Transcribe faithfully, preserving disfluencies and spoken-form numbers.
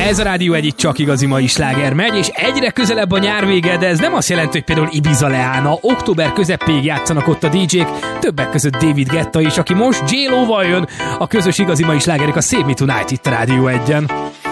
Ez a Rádió egy, itt csak igazi mai sláger megy, és egyre közelebb a nyár vége, de ez nem azt jelenti, hogy például Ibiza leállna. Október közepéig játszanak ott a dé jék, többek között David Guetta is, aki most J-Lo-val jön. A közös igazi mai slágerek a Save Me Tonight itt a Rádió egyen.